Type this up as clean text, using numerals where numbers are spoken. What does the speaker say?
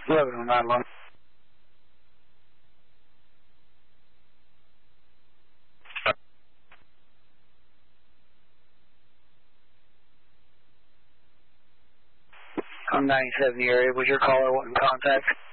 1109 on 97 area. Was your caller wanting contact?